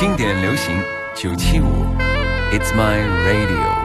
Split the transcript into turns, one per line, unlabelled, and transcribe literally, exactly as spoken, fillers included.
经典流行九七五 It's My Radio。